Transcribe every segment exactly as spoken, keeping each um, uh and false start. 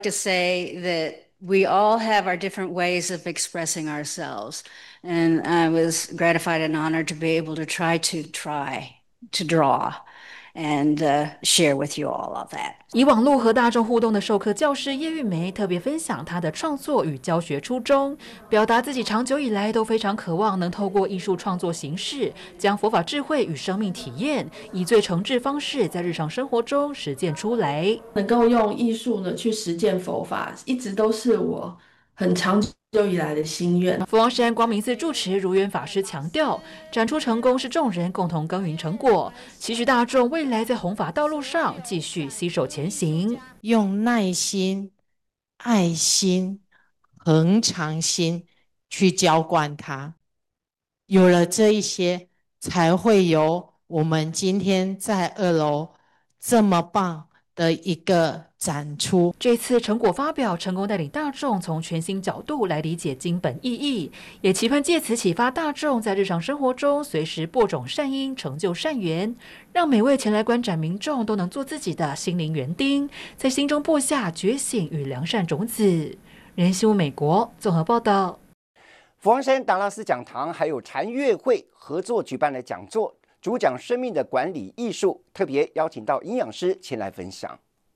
to say that we all have our different ways of expressing ourselves. And I was gratified and honored to be able to try to try to draw and uh, share with you all of that. 以网络和大众互动的授课教师叶玉梅特别分享她的创作与教学初衷，表达自己长久以来都非常渴望能透过艺术创作形式，将佛法智慧与生命体验以最诚挚方式在日常生活中实践出来。 能够用艺术呢去实践佛法，一直都是我很长久以来的心愿。 佛光山光明寺住持如渊法师强调，展出成功是众人共同耕耘成果，期许大众未来在弘法道路上继续携手前行， 用耐心、爱心、恒常心去浇灌它。有了这一些，才会有我们今天在二楼这么棒的一个展出。 这次成果发表，成功带领大众从全新角度来理解经本意义，也期盼借此启发大众在日常生活中随时播种善因，成就善缘，让每位前来观展民众都能做自己的心灵园丁，在心中播下觉醒与良善种子。人新闻美国综合报道。 佛光山达拉斯讲堂还有禅乐会合作举办的讲座，主讲生命的管理艺术，特别邀请到营养师前来分享。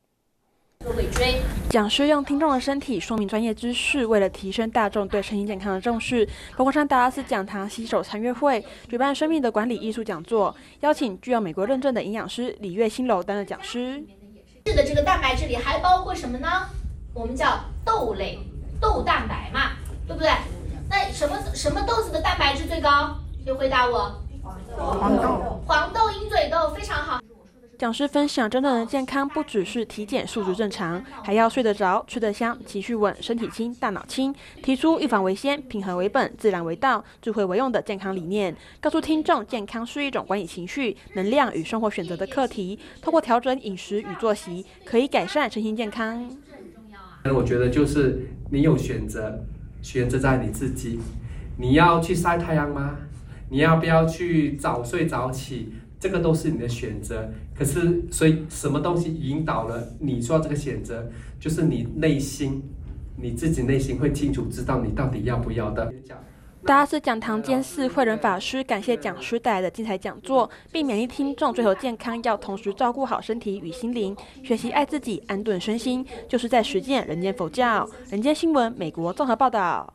讲师用听众的身体说明专业知识，为了提升大众对身心健康的重视，佛光山达拉斯讲堂携手禅乐会举办生命的管理艺术讲座，邀请具有美国认证的营养师李月新楼担任讲师。 是的，这个蛋白质里还包括什么呢？我们叫豆类，豆蛋白嘛，对不对？那什么什么豆子的蛋白质最高？谁回答我？黄豆。黄豆、鹰嘴豆，非常好。 讲师分享，真正的健康不只是体检数值正常，还要睡得着、吃得香、情绪稳、身体轻、大脑轻。提出预防为先、平衡为本、自然为道、智慧为用的健康理念，告诉听众，健康是一种管理情绪、能量与生活选择的课题。透过调整饮食与作息，可以改善身心健康。 我觉得就是你有选择，选择在你自己。你要去晒太阳吗？你要不要去早睡早起？这个都是你的选择，可是所以什么东西引导了你做这个选择，就是你内心，你自己内心会清楚知道你到底要不要的。 达拉斯讲堂监事慧仁法师感谢讲师带来的精彩讲座，并勉励听众追求健康要同时照顾好身体与心灵，学习爱自己、安顿身心，就是在实践人间佛教。人间新闻美国综合报道。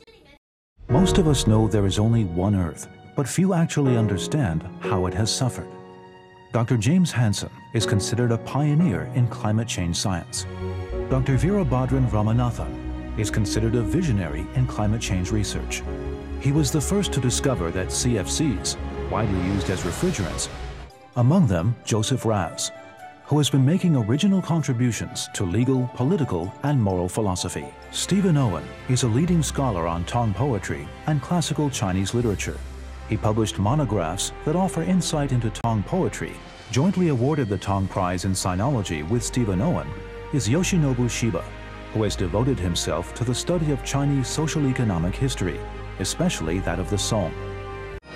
Most of us know there is only one Earth, but few actually understand how it has suffered. Doctor James Hansen is considered a pioneer in climate change science. Doctor Veerabhadran Ramanathan is considered a visionary in climate change research. He was the first to discover that C F Cs, widely used as refrigerants, among them Joseph Raz, who has been making original contributions to legal, political, and moral philosophy. Stephen Owen is a leading scholar on Tong poetry and classical Chinese literature. He published monographs that offer insight into Tong poetry. Jointly awarded the Tong Prize in Sinology with Stephen Owen is Yoshinobu Shiba, who has devoted himself to the study of Chinese social economic history, especially that of the Song.